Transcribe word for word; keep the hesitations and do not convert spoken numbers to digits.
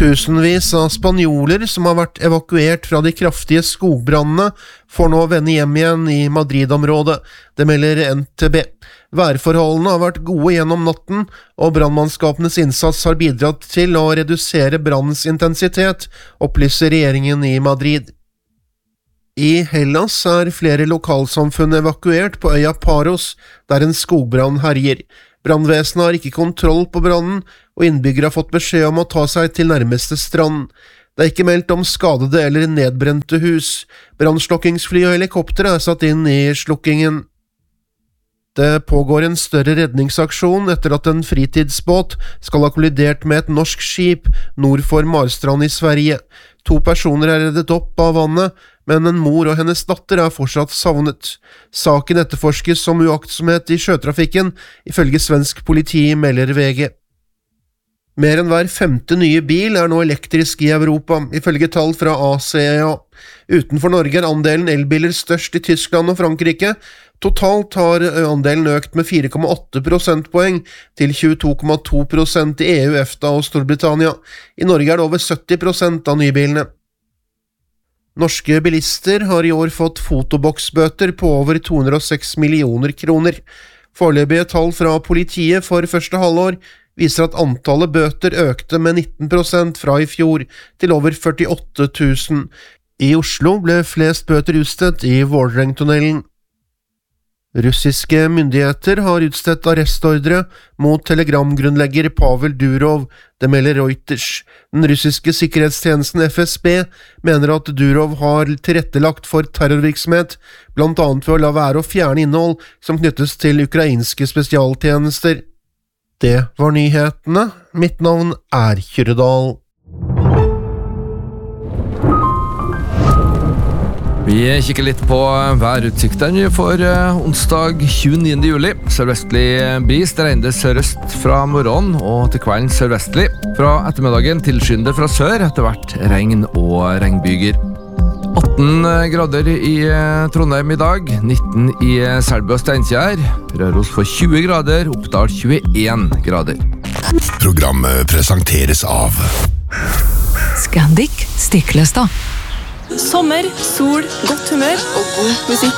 Tusenvis av spanjoler som har vært evakuert fra de kraftige skogbrannene får nå vende hjem igjen i Madrid-området, det melder N T B. Værforholdene har vært gode gjennom natten, og brannmannskapenes innsats har bidratt til å redusere brannens intensitet, opplyser regjeringen i Madrid. I Hellas er flere lokalsamfunn evakuert på øya Paros, der en skogbrann herjer. Brannvesenet har ikke kontroll på brannen, og innbyggere har fått beskjed om å ta seg til nærmeste strand. Det er ikke meldt om skadede eller nedbrente hus. Brannslukkingsfly og helikopter er satt inn i slukkingen. Det pågår en større redningsaksjon etter at en fritidsbåt skal ha kollidert med et norsk skip nord for Marstrand i Sverige. To personer er reddet opp av vannet, men en mor og hennes datter er fortsatt savnet. Saken etterforskes som uaktsomhet i sjøtrafikken, ifølge svensk politi, melder V G. Mer enn hver femte nye bil er nå elektrisk i Europa, ifølge tall fra A C E A. Utenfor Norge er andelen elbiler størst i Tyskland og Frankrike. Totalt har andelen økt med fire komma åtte prosentpoeng til tjueto komma to prosent i E U, EFTA og Storbritannia. I Norge er det over sytti prosent av nybilene. Norske bilister har i år fått fotoboksbøter på over to hundre og seks millioner kroner. Foreløpige tall fra politiet for første halvår viser at antallet bøter økte med nitten prosent fra i fjor, til over førtiåtte tusen. I Oslo ble flest bøter utstedt i Vårdrentunnelen. Russiske myndigheter har utstedt arrestordre mot telegramgrunnlegger Pavel Durov, det melder Reuters. Den russiske sikkerhetstjenesten F S B mener at Durov har tilrettelagt for terrorvirksomhet, blant annet ved å la være å fjerne innhold som knyttes til ukrainske spesialtjenester. Det var nyhetene. Mitt navn er Kyrredal. Vi kikker litt på værutsiktene for onsdag tjueniende juli. Sørvestlig bris, det regner sørøst fra morgenen og til kvelden sørvestlig. Fra ettermiddagen tilskyende fra sør, etter hvert regn og regnbyger. atten grader i Trondheim i dag, nitten i Selbu og Steinkjer. Røros får tjue grader, Oppdal tjueen grader. Programmet presenteres av Scandic Stiklestad. Sommer, sol, godt humør og god musikk.